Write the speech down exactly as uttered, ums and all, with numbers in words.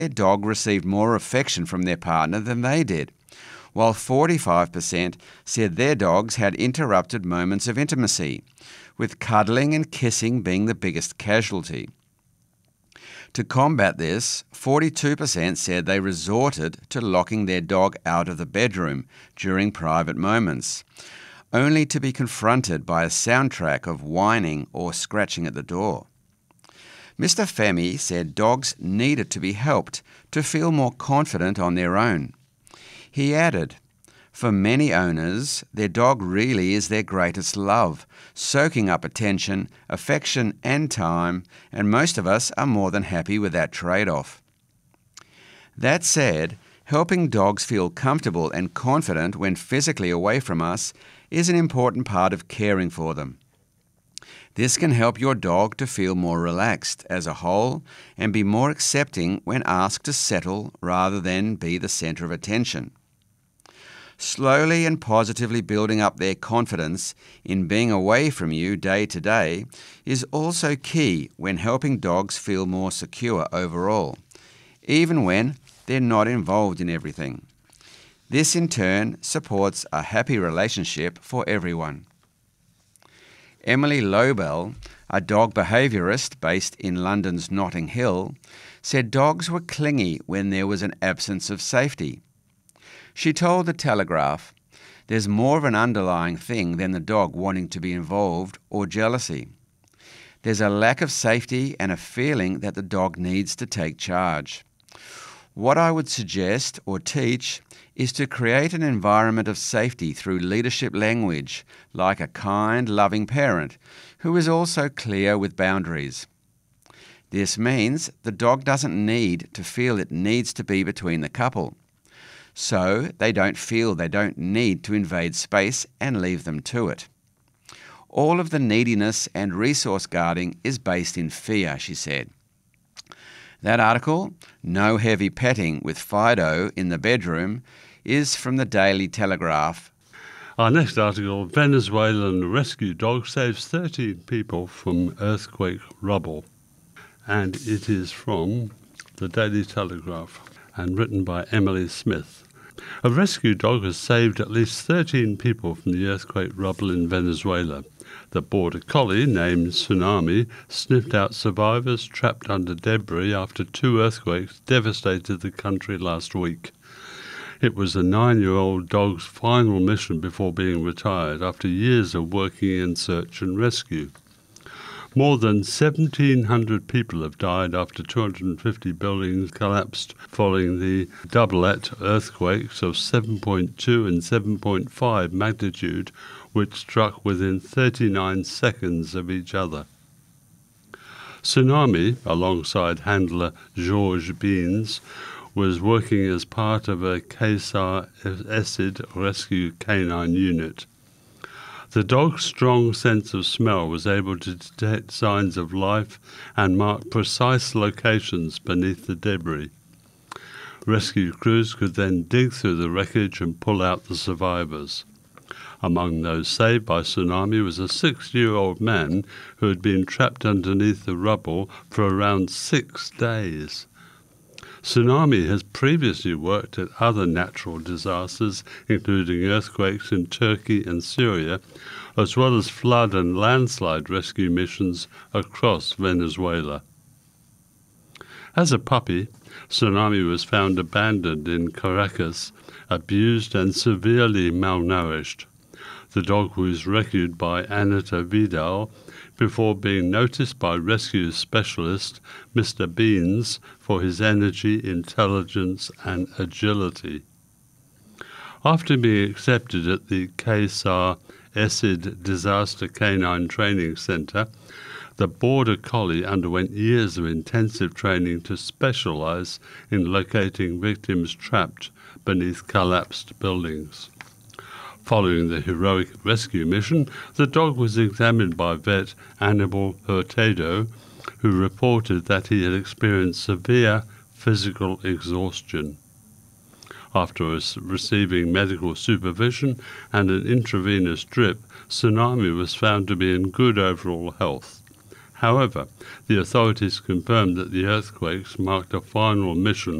their dog received more affection from their partner than they did, while forty-five percent said their dogs had interrupted moments of intimacy, with cuddling and kissing being the biggest casualty. To combat this, forty-two percent said they resorted to locking their dog out of the bedroom during private moments, only to be confronted by a soundtrack of whining or scratching at the door. Mister Femi said dogs needed to be helped to feel more confident on their own. He added, "For many owners, their dog really is their greatest love, soaking up attention, affection and time, and most of us are more than happy with that trade-off." That said, helping dogs feel comfortable and confident when physically away from us is an important part of caring for them. This can help your dog to feel more relaxed as a whole and be more accepting when asked to settle rather than be the centre of attention. Slowly and positively building up their confidence in being away from you day to day is also key when helping dogs feel more secure overall, even when they're not involved in everything. This in turn supports a happy relationship for everyone. Emily Lobel, a dog behaviourist based in London's Notting Hill, said dogs were clingy when there was an absence of safety. She told The Telegraph, "There's more of an underlying thing than the dog wanting to be involved or jealousy. There's a lack of safety and a feeling that the dog needs to take charge. What I would suggest or teach is to create an environment of safety through leadership language, like a kind, loving parent who is also clear with boundaries. This means the dog doesn't need to feel it needs to be between the couple, so they don't feel they don't need to invade space and leave them to it. All of the neediness and resource guarding is based in fear," she said. That article, "No Heavy Petting with Fido in the Bedroom," is from the Daily Telegraph. Our next article, Venezuelan rescue dog saves thirteen people from earthquake rubble. And it is from the Daily Telegraph and written by Emily Smith. A rescue dog has saved at least thirteen people from the earthquake rubble in Venezuela. The border collie, named Tsunami, sniffed out survivors trapped under debris after two earthquakes devastated the country last week. It was the nine-year-old dog's final mission before being retired after years of working in search and rescue. More than seventeen hundred people have died after two hundred fifty buildings collapsed following the doublet earthquakes of seven point two and seven point five magnitude, which struck within thirty-nine seconds of each other. Tsunami, alongside handler Georges Beans, was working as part of a Quasar acid rescue canine unit. The dog's strong sense of smell was able to detect signs of life and mark precise locations beneath the debris. Rescue crews could then dig through the wreckage and pull out the survivors. Among those saved by Tsunami was a six-year-old man who had been trapped underneath the rubble for around six days. Tsunami has previously worked at other natural disasters, including earthquakes in Turkey and Syria, as well as flood and landslide rescue missions across Venezuela. As a puppy, Tsunami was found abandoned in Caracas, abused and severely malnourished. The dog was rescued by Anita Vidal before being noticed by rescue specialist Mister Beans for his energy, intelligence and agility. After being accepted at the Quasar Acid Disaster Canine Training Center, the Border Collie underwent years of intensive training to specialize in locating victims trapped beneath collapsed buildings. Following the heroic rescue mission, the dog was examined by vet Anibal Hurtado, who reported that he had experienced severe physical exhaustion. After receiving medical supervision and an intravenous drip, Tsunami was found to be in good overall health. However, the authorities confirmed that the earthquakes marked a final mission